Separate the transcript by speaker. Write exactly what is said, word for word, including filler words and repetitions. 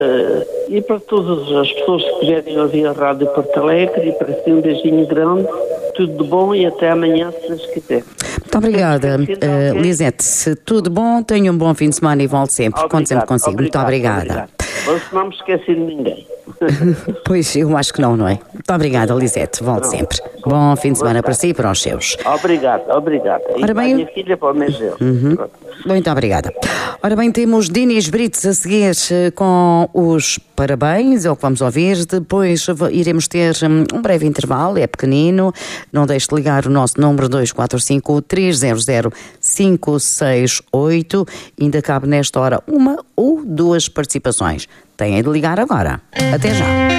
Speaker 1: Uh, e para todas as pessoas que quiserem ouvir a Rádio Porto Alegre, e para si um beijinho grande, tudo de bom e até amanhã, se Deus quiser.
Speaker 2: Muito obrigada, uh, Lisete. Se tudo bom, tenha um bom fim de semana e volte sempre. Conte sempre consigo. Obrigado, muito obrigada.
Speaker 1: Obrigado. Se não me esqueci de ninguém.
Speaker 2: Pois, eu acho que não, não é? Muito obrigada, Lisete. Volte Pronto. sempre. Bom fim de semana para si e para os seus.
Speaker 1: Obrigado, obrigado. E Ora bem, minha filha para o meu
Speaker 2: uhum. Muito obrigada. Ora bem, temos Dinis Brites a seguir com os parabéns, é o que vamos ouvir. Depois iremos ter um breve intervalo, é pequenino. Não deixe de ligar o nosso número dois quatro cinco, três zero zero, cinco seis oito. Ainda cabe nesta hora uma ou duas participações. Têm de ligar agora. Até já.